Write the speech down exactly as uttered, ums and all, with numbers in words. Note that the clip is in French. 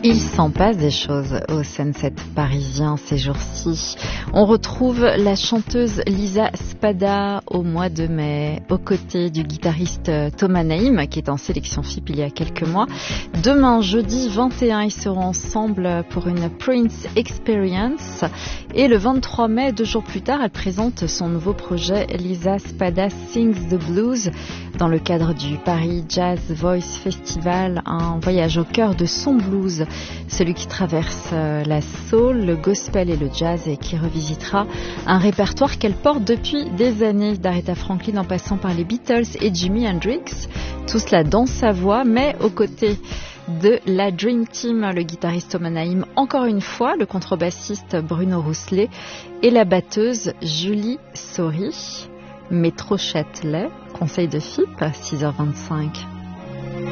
Il s'en passe des choses au Sunset parisien ces jours-ci. On retrouve la chanteuse Lisa Spada au mois de mai, aux côtés du guitariste Thomas Naïm, qui est en sélection F I P il y a quelques mois. Demain, jeudi vingt et un, ils seront ensemble pour une Prince Experience. Et le vingt-trois mai, deux jours plus tard, elle présente son nouveau projet Lisa Spada Sings the Blues dans le cadre du Paris Jazz Voice Festival, un voyage au cœur de son blues, celui qui traverse la soul, le gospel et le jazz, et qui revisitera un répertoire qu'elle porte depuis des années, d'Aretha Franklin en passant par les Beatles et Jimi Hendrix, tout cela dans sa voix, mais aux côtés de la Dream Team, le guitariste Thomas Naïm, encore une fois, le contrebassiste Bruno Rousselet et la batteuse Julie Saury. Métro Châtelet, conseil de F I P, six heures vingt-cinq.